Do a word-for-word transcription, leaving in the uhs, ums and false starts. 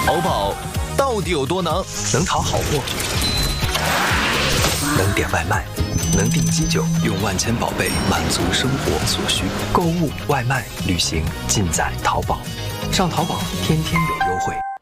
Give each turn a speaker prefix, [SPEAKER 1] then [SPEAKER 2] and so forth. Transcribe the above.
[SPEAKER 1] 淘宝到底有多能？
[SPEAKER 2] 能淘好货，能点外卖，能订机酒，用万千宝贝满足生活所需。购物、外卖、旅行，尽在淘宝。上淘宝，天天有优惠。